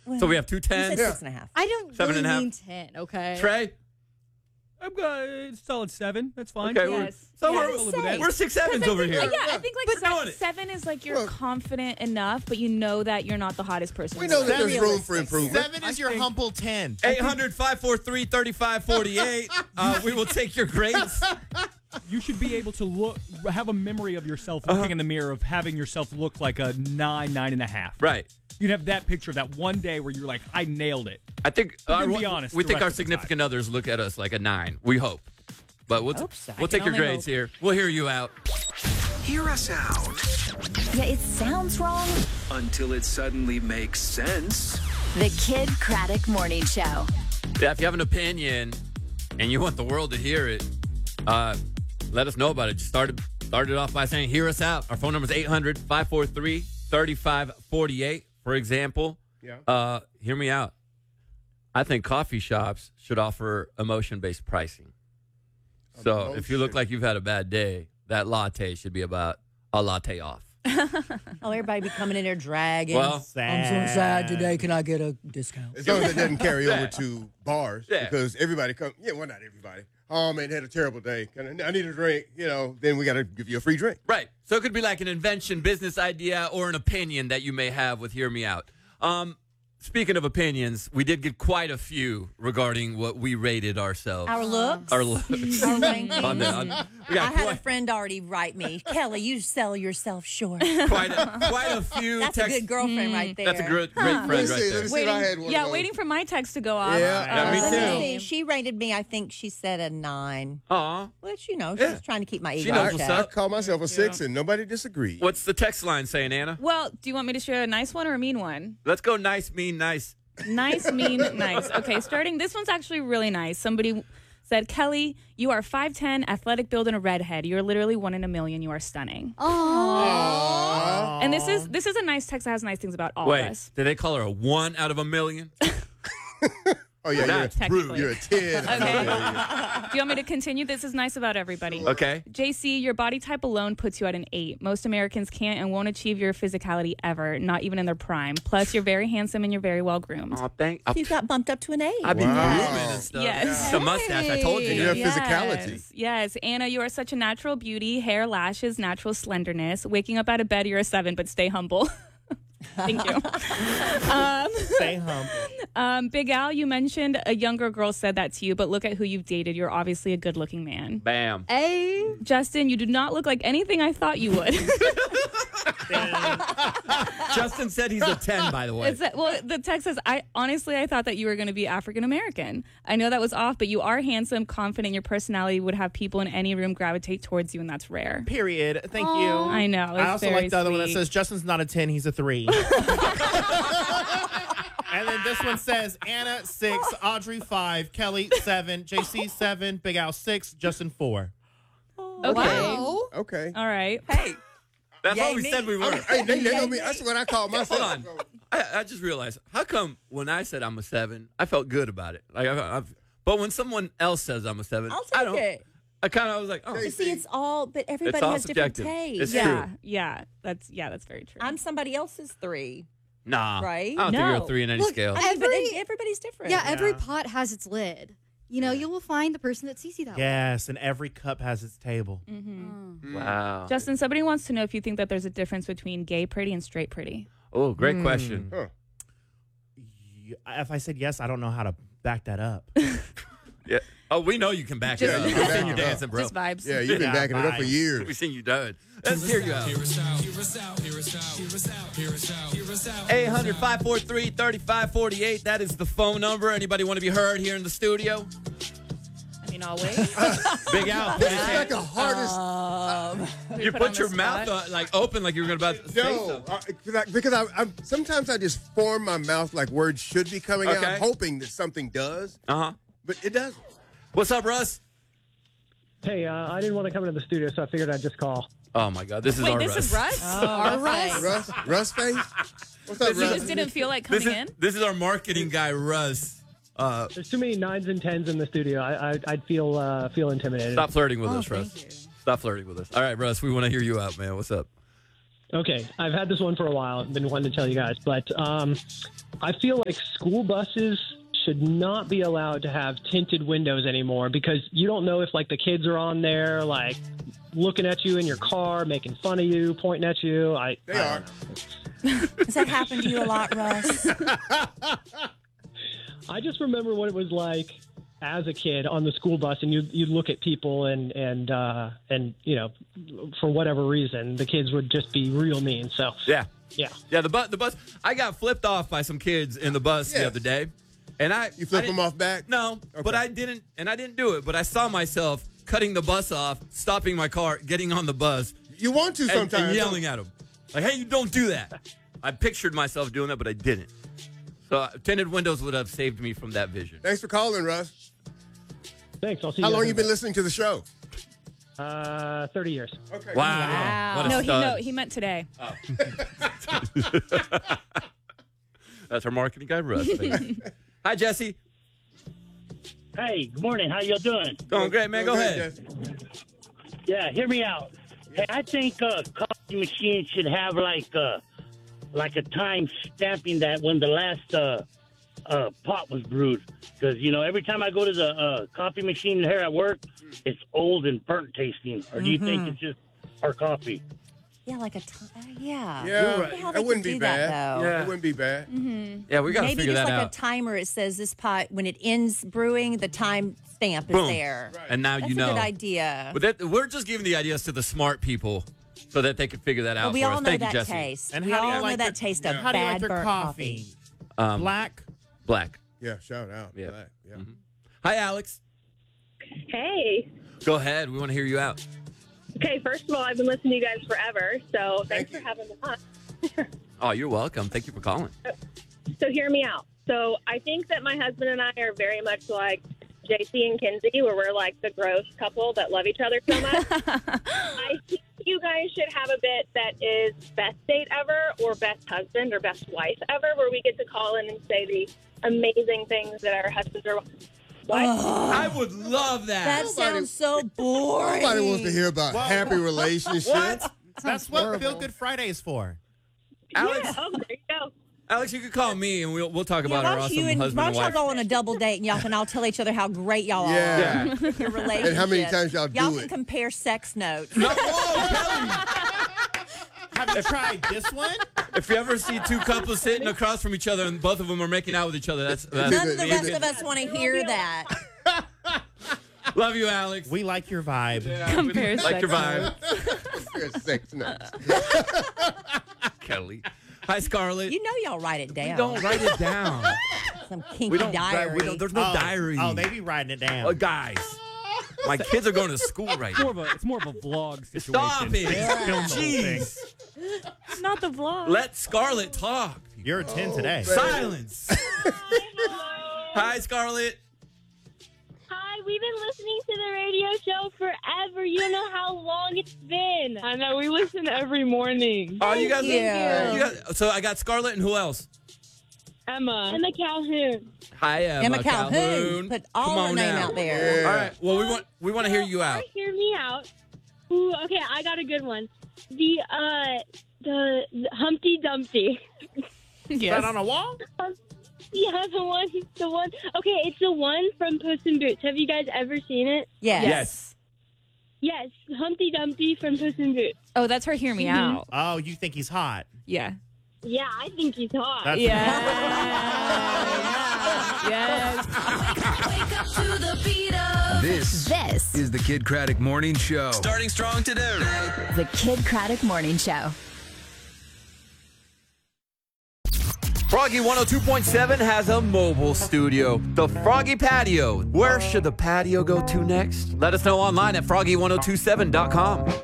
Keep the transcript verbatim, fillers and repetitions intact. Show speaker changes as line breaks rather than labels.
Well,
so we have two
you
tens.
said
Yeah.
six and a half.
I don't
Seven
really
and a half.
mean ten, okay?
Trey?
I'm good. Solid seven. That's fine.
Okay, we're,
Yes.
so
Yeah,
we're,
I
was saying.
we're six sevens
I
over
think,
here.
like, yeah, I think like
But doing
se-
it.
seven is like you're
Look.
confident enough, but you know that you're not the hottest person.
We
in
know
the
that
room.
there's room for improvement.
Seven is your humble ten.
eight hundred, five four three, three five four eight. Uh, we will take your grades.
You should be able to look, have a memory of yourself
Uh-huh.
looking in the mirror of having yourself look like a nine, nine and a half.
Right.
You'd have that picture of that one day where you're like, I nailed it.
I think
But
our,
then be honest,
we
the
think
rest
our
of the
significant others look at us like a nine. We hope. But we'll,
Hope so.
we'll
I can
take your
only
grades
hope.
here. We'll hear you out.
Hear us out
Yeah, it sounds wrong.
until it suddenly makes sense.
The Kid Craddock Morning Show.
Yeah, if you have an opinion and you want the world to hear it, uh, let us know about it. Just start it, start it off by saying, hear us out. Our phone number is eight hundred, five four three, three five four eight. For example,
Yeah.
uh, hear me out. I think coffee shops should offer emotion-based pricing. So if you look
Emotion.
like you've had a bad day, that latte should be about a latte off.
Oh, everybody be coming in there dragging.
Well,
I'm so sad today. Can I get a discount?
As long as it doesn't carry
Yeah.
over to bars,
Yeah.
because everybody come. Yeah, well, not everybody. Oh man, had a terrible day. Can I, I need a drink. You know, then we got to give you a free drink.
right. So it could be like an invention, business idea, or an opinion that you may have with Hear Me Out. Um, speaking of opinions, we did get quite a few regarding what we rated ourselves.
Our looks.
Our looks.
Our rankings.
on the, on, we
I
got
had a
quite,
friend already write me, Kelly, you sell yourself short.
quite, a, quite a few
That's
texts.
a good girlfriend right there.
That's a great, great
Let
friend
me
right
see.
there.
Let me see if I had one.
yeah,
of those.
waiting for my text to go off.
Yeah,
Yeah, me
Let
too.
me see. She rated me, I think she said a nine.
Aw.
Which, you know, she's
Yeah.
trying to keep my
She
ego
knows
in
what's
check.
I
up.
call myself a six, and nobody disagreed.
What's the text line saying, Anna?
Well, do you want me to share a nice one or a mean one?
Let's go nice, mean, nice.
Nice, mean, nice. Okay, starting. This one's actually really nice. Somebody said, Kelly, you are five ten, athletic build, and a redhead. You're literally one in a million. You are stunning.
Oh.
And this is this is a nice text that has nice things about all
Wait,
of us.
did they call her a one out of a million?
Oh yeah,
That's
you're,
Technically.
you're a ten.
Okay.
Yeah, yeah.
Do you want me to continue? This is nice about everybody.
Okay.
J C, your body type alone puts you at an eight. Most Americans can't and won't achieve your physicality ever, not even in their prime. Plus, you're very handsome and you're very well groomed.
Oh, thank
You got bumped up to an eight.
I've been
Wow.
grooming and stuff.
Yes.
The mustache, I told you.
You
guys.
have physicality.
Yes. Yes. Anna, you are such a natural beauty, hair, lashes, natural slenderness. Waking up out of bed, you're a seven, but stay humble. Thank you. um,
Stay humble.
um, Big Al, you mentioned a younger girl said that to you, but look at who you've dated. You're obviously a good looking man.
Bam.
A.
Justin, you do not look like anything I thought you would.
Justin said he's a ten, by the way.
It's that, well, the text says, I honestly, I thought that you were going to be African American. I know that was off, but you are handsome, confident. Your personality would have people in any room gravitate towards you, and that's rare.
Period. Thank you.
I know.
I
it's
also
very
like the other one that
sweet.
says Justin's not a ten, he's a three. And then this one says Anna six, Audrey five, Kelly seven, J C seven, Big Al six, Justin four.
Okay.
Wow.
Okay.
All right.
Hey,
That's
Yay
what we
me.
said we were.
Hey, they nailed me. That's what I call myself.
Hold on. I, I just realized, how come when I said I'm a seven, I felt good about it? Like, I, I've, but when someone else says I'm a seven,
I'll
I
take
don't.
it.
I kind of was like, oh,
Hey,
See, it's all, but everybody
all
has different
subjective.
tastes.
It's
yeah.
true.
Yeah. That's yeah. That's very true.
I'm somebody else's three.
nah.
Right?
I don't think you're a
No.
three in any
Look,
scale.
I mean, but
Every-
it- everybody's different.
Yeah, every
Yeah.
pot has its lid. You know, you will find the person that sees you that way.
Yes, and every cup has its table.
Mm-hmm.
Wow.
Justin, somebody wants to know if you think that there's a difference between gay pretty and straight pretty.
Oh, great question.
Huh.
Y- If I said yes, I don't know how to back that up.
Yeah. Oh, we know you can back it
Just-
up.
you
We've
can
seen
back
you
it up.
dancing, bro.
Just vibes.
Yeah, you've been
Yeah,
backing it up for
bye.
years.
We've seen you do it. Let's hear you out. eight hundred, five four three, three five four eight. That is the phone number. Anybody want to be heard here in the studio?
I mean, always.
Big Al.
This is like the hardest.
You
put
put,
on
your
the
mouth
spot.
uh, like open, like you were about to say
No,
something.
uh, 'cause I, because I, I sometimes I just form my mouth like words should be coming out,
Okay.
hoping that something does,
Uh huh.
but it doesn't.
What's up, Russ?
Hey, uh, I didn't want to come into the studio, so I figured I'd just call.
Oh my God, this is
Wait,
our
this
Russ.
is Russ?
Our
Russ?
Russ, Russ face. What's up,
You
Russ?
just didn't feel like
This
coming
is
in?
this is our marketing guy, Russ. Uh,
There's too many nines and tens in the studio. I, I, I'd feel uh, feel intimidated.
stop flirting with
Oh,
us,
thank
Russ.
you.
Stop flirting with us. All right, Russ, we want to hear you out, man. What's up?
Okay, I've had this one for a while. I've been wanting to tell you guys, but um, I feel like school buses should not be allowed to have tinted windows anymore because you don't know if like the kids are on there, like looking at you in your car, making fun of you, pointing at you. I
They
I
are.
Does that happen to you a lot, Russ?
I just remember what it was like as a kid on the school bus, and you'd, you'd look at people, and and uh, and you know, for whatever reason, the kids would just be real mean. So
Yeah.
yeah,
Yeah, the bus, the bus. I got flipped off by some kids in the bus the
Yes.
other day, and I
You flip
I
them
didn't-
off back?
No, but
Okay.
I didn't, and I didn't do it. But I saw myself cutting the bus off, stopping my car, getting on the bus,
You want to
and,
sometimes.
and yelling at them, like, "Hey, you don't do that!" I pictured myself doing that, but I didn't. So uh, tinted windows would have saved me from that vision.
Thanks for calling, Russ.
thanks. I'll see
How
you.
long
guys
you been listening to the show?
Uh, thirty years.
Okay.
Wow, what a
No, he,
stud.
no, he meant today.
That's our marketing guy, Russ. baby. Hi, Jesse.
Hey, good morning. How y'all doing?
Doing great, man. Go ahead.
Yeah, hear me out. Hey, I think uh, coffee machines should have like uh, like a time stamping that when the last uh, uh, pot was brewed. Because, you know, every time I go to the uh, coffee machine here at work, it's old and burnt tasting. Or do you
Mm-hmm.
think it's just our coffee?
Yeah, like a t- uh, yeah.
Yeah,
I wonder how they
that wouldn't
can
be
do that,
bad.
though.
Yeah, it wouldn't be bad.
Yeah, we got to
Maybe
figure
just
that
like
out.
a timer. It says this pot when it ends brewing, the time stamp is
Boom.
there.
And now
That's
you
a
know.
good idea.
But that, we're just giving the ideas to the smart people so that they can figure that out
But we
for
all
us.
know
Thank you,
that
Jesse.
taste.
And
we
how do
all
you
know
like
that
your-
taste of
How do you
bad
like your
burnt
coffee?
coffee.
Um,
Black?
Black.
Yeah, shout out.
Yeah.
Black. Yeah.
Hi, Alex.
Hey.
Go ahead. We want to hear you out.
Okay, first of all, I've been listening to you guys forever, so thanks
Thank
for having me on.
Oh, you're welcome. Thank you for calling.
So hear me out. So I think that my husband and I are very much like J C and Kinsey, where we're like the gross couple that love each other so much. I think you guys should have a bit that is best date ever or best husband or best wife ever, where we get to call in and say the amazing things that our husbands are. What?
I would love that.
That sounds so boring.
Nobody wants to hear about happy relationships.
What? That's what
horrible.
Feel Good Friday is for.
Alex,
Yeah, oh, there you go.
Alex, you could call me and we'll we'll talk
Yeah,
about
why
our
don't
awesome
you and
husband
why
and
don't y'all
wife.
go on a double date and y'all can all tell each other how great y'all
Yeah.
are with your relationship.
And how many times y'all do
Y'all
it.
can compare sex notes.
No, whoa, Kelly.
Have you tried this one?
If you ever see two couples sitting across from each other and both of them are making out with each other, that's, that's
None of the rest of us want to hear that.
Love you, Alex.
We like your vibe.
Compare
Like your
sex
vibe,
There's sex nuts.
Kelly. Hi, Scarlett.
You know y'all write it down.
We don't write it down.
Some kinky
We don't.
diary.
We don't there's no
oh,
diary.
Oh, they be writing it down.
Oh, guys, my kids are going to school right
It's more
now.
of a, it's more of a vlog situation.
Stop it.
Film the whole thing.
Jeez.
It's not the vlog.
Let Scarlett talk.
You're a ten today.
Silence. Hi, Scarlett.
Hi, we've been listening to the radio show forever. You don't know how long it's been.
I know, we listen every morning.
Oh, you guys.
you.
you got- so I got Scarlett and who else?
Emma.
Emma Calhoun.
Hi, Emma,
Emma Calhoun. Put all
Come
her
on
name
now.
out there.
Yeah.
All right. Well, we want we want to hear you out.
Hear me out. Ooh, okay, I got a good one. The uh, the, the Humpty Dumpty.
Is
Yes.
that on a wall?
Yeah, the one, the one. Okay, it's the one from Puss in Boots. Have you guys ever seen it?
Yes.
Yes.
Yes, Humpty Dumpty from Puss in Boots.
Oh, that's her. Hear me out.
Oh, you think he's hot?
Yeah.
Yeah, I think he's hot.
That's
Yes. yes.
Wake up to the beat of
This
this.
is the Kid Craddock Morning Show.
Starting strong today.
The Kid Craddock Morning Show.
Froggy one oh two point seven has a mobile studio. The Froggy Patio. Where should the patio go to next? Let us know online at froggy ten twenty-seven dot com.